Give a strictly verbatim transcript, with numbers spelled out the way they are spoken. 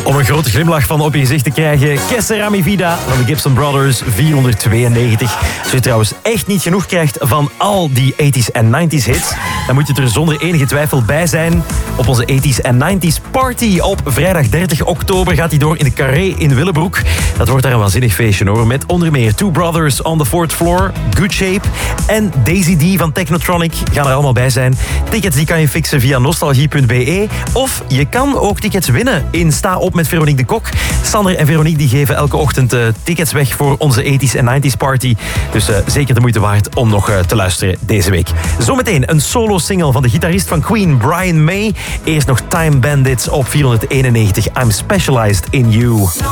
Om een grote glimlach van op je gezicht te krijgen, Que Sera Mi Vida van de Gibson Brothers, vierhonderdtweeënnegentig. Als je trouwens echt niet genoeg krijgt van al die tachtiger en negentiger hits, dan moet je er zonder enige twijfel bij zijn. Op onze tachtiger en negentiger party op vrijdag dertig oktober gaat hij door in de Carré in Willebroek. Dat wordt daar een waanzinnig feestje hoor, met onder meer Two Brothers on the Fourth Floor, Good Shape en Daisy D van Technotronic gaan er allemaal bij zijn. Tickets die kan je fixen via nostalgie punt b e of je kan ook tickets winnen in Sta Op met Veronique de Kok. Sander en Veronique die geven elke ochtend uh, tickets weg voor onze tachtiger en negentiger party. Dus uh, zeker de moeite waard om nog uh, te luisteren deze week. Zometeen een solo-single van de gitarist van Queen, Brian May. Eerst nog Time Bandits op vierhonderdeenennegentig. I'm Specialized in You.